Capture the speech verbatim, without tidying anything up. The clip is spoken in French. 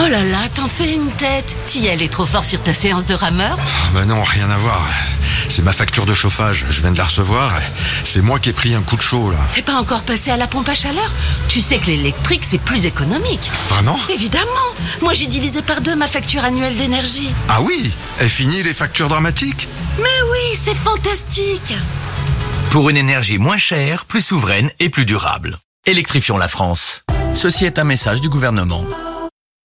Oh là là, t'en fais une tête. T'y allais trop fort sur ta séance de rameur? Ah bah non, rien à voir. C'est ma facture de chauffage, je viens de la recevoir. C'est moi qui ai pris un coup de chaud là. T'es pas encore passé à la pompe à chaleur? Tu sais que l'électrique c'est plus économique. Vraiment? Évidemment. Moi j'ai divisé par deux ma facture annuelle d'énergie. Ah oui? Et fini les factures dramatiques? Mais oui, c'est fantastique. Pour une énergie moins chère, plus souveraine et plus durable. Électrifions la France. Ceci est un message du gouvernement.